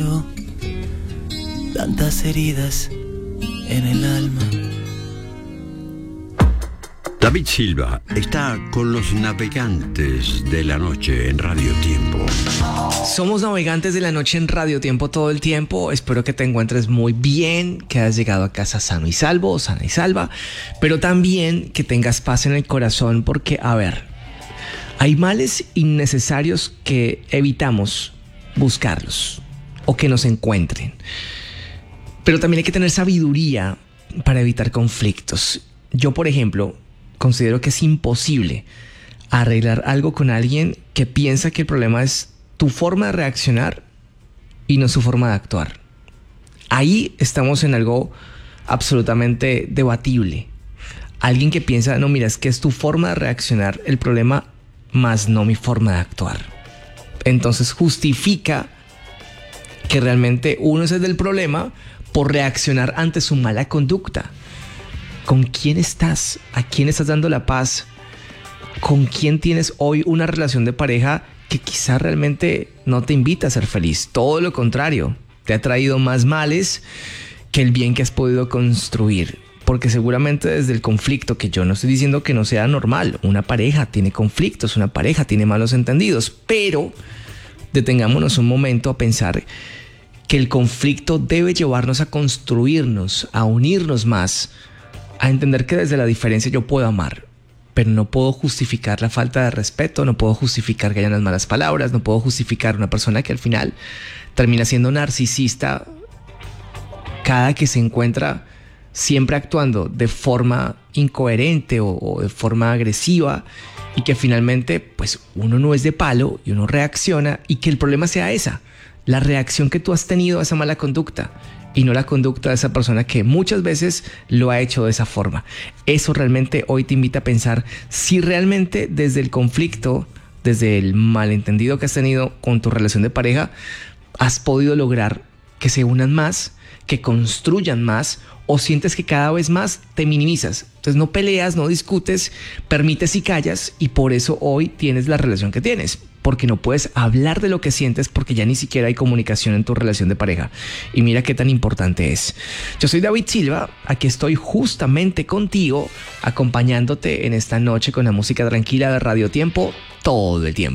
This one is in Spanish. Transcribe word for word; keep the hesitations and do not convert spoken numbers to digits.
yo tantas heridas en el alma. David Silva está con los navegantes de la noche en Radio Tiempo. Somos navegantes de la noche en Radio Tiempo todo el tiempo. Espero que te encuentres muy bien, que hayas llegado a casa sano y salvo, sana y salva, pero también que tengas paz en el corazón porque, a ver, hay males innecesarios que evitamos buscarlos o que nos encuentren. Pero también hay que tener sabiduría para evitar conflictos. Yo, por ejemplo, considero que es imposible arreglar algo con alguien que piensa que el problema es tu forma de reaccionar y no su forma de actuar. Ahí estamos en algo absolutamente debatible. Alguien que piensa, no, mira, es que es tu forma de reaccionar el problema, más no mi forma de actuar. Entonces justifica que realmente uno es el del problema por reaccionar ante su mala conducta. ¿Con quién estás? ¿A quién estás dando la paz? ¿Con quién tienes hoy una relación de pareja que quizá realmente no te invita a ser feliz? Todo lo contrario, te ha traído más males que el bien que has podido construir. Porque seguramente desde el conflicto, que yo no estoy diciendo que no sea normal, una pareja tiene conflictos, una pareja tiene malos entendidos, pero detengámonos un momento a pensar que el conflicto debe llevarnos a construirnos, a unirnos más, a entender que desde la diferencia yo puedo amar, pero no puedo justificar la falta de respeto, no puedo justificar que hayan las malas palabras, no puedo justificar una persona que al final termina siendo narcisista cada que se encuentra siempre actuando de forma incoherente o, o de forma agresiva, y que finalmente pues uno no es de palo y uno reacciona, y que el problema sea esa, la reacción que tú has tenido a esa mala conducta y no la conducta de esa persona que muchas veces lo ha hecho de esa forma. Eso realmente hoy te invita a pensar si realmente desde el conflicto, desde el malentendido que has tenido con tu relación de pareja, has podido lograr que se unan más, que construyan más, o sientes que cada vez más te minimizas. Entonces no peleas, no discutes, permites y callas, y por eso hoy tienes la relación que tienes, porque no puedes hablar de lo que sientes porque ya ni siquiera hay comunicación en tu relación de pareja. Y mira qué tan importante es. Yo soy David Silva, aquí estoy justamente contigo, acompañándote en esta noche con la música tranquila de Radio Tiempo todo el tiempo.